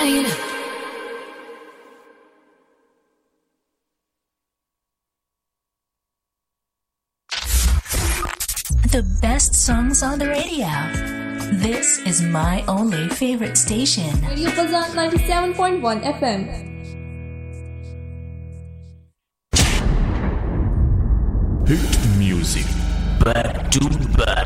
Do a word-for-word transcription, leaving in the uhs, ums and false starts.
mine. The best songs on the radio. This is my only favorite station. Radio Fazan ninety-seven point one F M. Hit music back to back.